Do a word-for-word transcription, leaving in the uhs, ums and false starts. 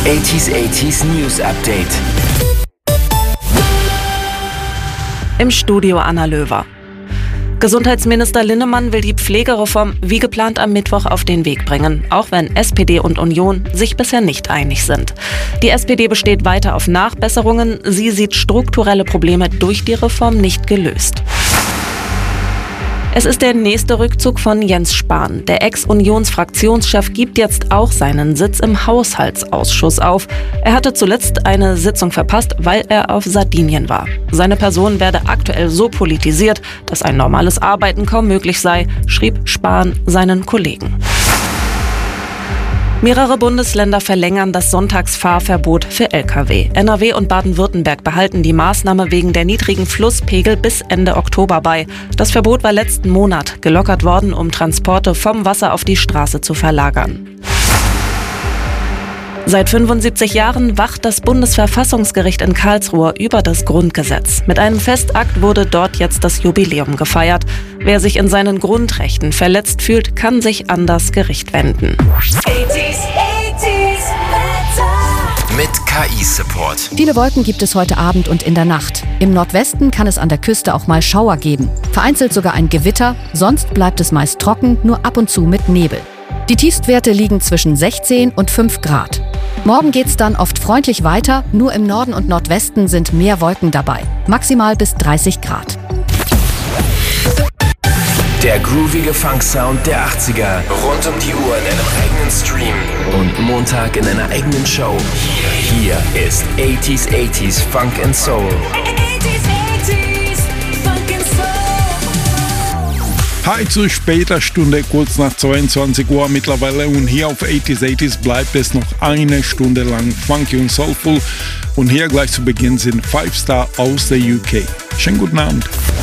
achtziger achtziger News Update. Im Studio Anna Löwer. Gesundheitsminister Linnemann will die Pflegereform wie geplant am Mittwoch auf den Weg bringen, auch wenn S P D und Union sich bisher nicht einig sind. Die S P D besteht weiter auf Nachbesserungen. Sie sieht strukturelle Probleme durch die Reform nicht gelöst. Es ist der nächste Rückzug von Jens Spahn. Der Ex-Unions-Fraktionschef gibt jetzt auch seinen Sitz im Haushaltsausschuss auf. Er hatte zuletzt eine Sitzung verpasst, weil er auf Sardinien war. Seine Person werde aktuell so politisiert, dass ein normales Arbeiten kaum möglich sei, schrieb Spahn seinen Kollegen. Mehrere Bundesländer verlängern das Sonntagsfahrverbot für L K W. N R W und Baden-Württemberg behalten die Maßnahme wegen der niedrigen Flusspegel bis Ende Oktober bei. Das Verbot war letzten Monat gelockert worden, um Transporte vom Wasser auf die Straße zu verlagern. Seit fünfundsiebzig Jahren wacht das Bundesverfassungsgericht in Karlsruhe über das Grundgesetz. Mit einem Festakt wurde dort jetzt das Jubiläum gefeiert. Wer sich in seinen Grundrechten verletzt fühlt, kann sich an das Gericht wenden. Mit K I-Support. Viele Wolken gibt es heute Abend und in der Nacht. Im Nordwesten kann es an der Küste auch mal Schauer geben. Vereinzelt sogar ein Gewitter, sonst bleibt es meist trocken, nur ab und zu mit Nebel. Die Tiefstwerte liegen zwischen sechzehn und fünf Grad. Morgen geht's dann oft freundlich weiter, nur im Norden und Nordwesten sind mehr Wolken dabei. Maximal bis dreißig Grad. Der groovige Funk-Sound der achtziger. Rund um die Uhr in einem eigenen Stream. Und Montag in einer eigenen Show. Hier, hier ist achtziger achtziger Funk and Soul. Hi zu später Stunde, kurz nach zweiundzwanzig Uhr mittlerweile, und hier auf achtziger achtziger bleibt es noch eine Stunde lang funky und soulful, und hier gleich zu Beginn sind Five Star aus der U K. Schönen guten Abend.